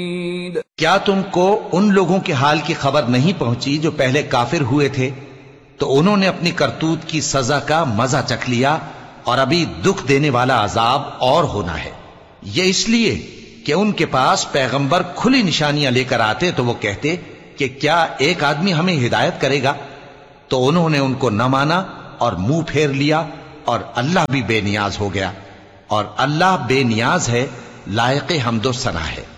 क्या तुमको उन लोगों के हाल की खबर नहीं पहुंची जो पहले काफिर हुए थे? तो उन्होंने अपनी करतूत की सजा का मजा चख लिया और अभी दुख देने वाला अजाब और होना है। यह इसलिए कि उनके पास पैगंबर खुली निशानियां लेकर आते तो वो कहते कि क्या एक आदमी हमें हिदायत करेगा? तो उन्होंने उनको न माना और मुंह फेर लिया और अल्लाह भी बेनियाज हो गया और अल्लाह बेनियाज है, लायक हम्दो सना है।